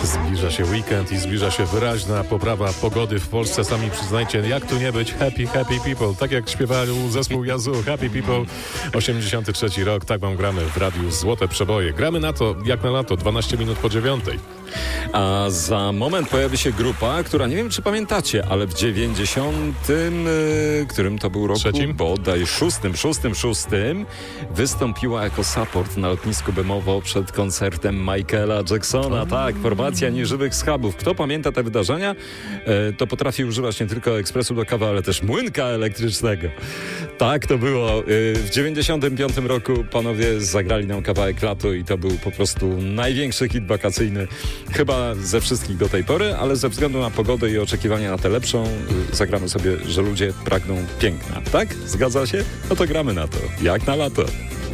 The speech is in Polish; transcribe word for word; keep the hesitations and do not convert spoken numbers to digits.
Zbliża się weekend i zbliża się wyraźna poprawa pogody w Polsce. Sami przyznajcie, jak tu nie być happy, happy people. Tak jak śpiewał zespół Yazoo, Happy People. osiemdziesiąty trzeci rok, tak wam gramy w radiu Złote Przeboje. Gramy na to, jak na lato, dwanaście minut po dziewiątej. A za moment pojawi się grupa, która nie wiem, czy pamiętacie, ale w dziewięćdziesiątym, yy, którym to był roku? Trzecim? Bodaj szóstym, szóstym, szóstym wystąpiła jako support na lotnisku Bemowo przed koncertem Michaela Jacksona. Tak, formacja nieżywych schabów. Kto pamięta te wydarzenia, yy, to potrafi używać nie tylko ekspresu do kawy, ale też młynka elektrycznego. Tak to było. Yy, w dziewięćdziesiątym piątym roku panowie zagrali nam kawałek Lato i to był po prostu największy hit wakacyjny chyba ze wszystkich do tej pory, ale ze względu na pogodę i oczekiwania na tę lepszą yy, zagramy sobie, że ludzie pragną piękna. Tak? Zgadza się? No to gramy na to. Jak na lato.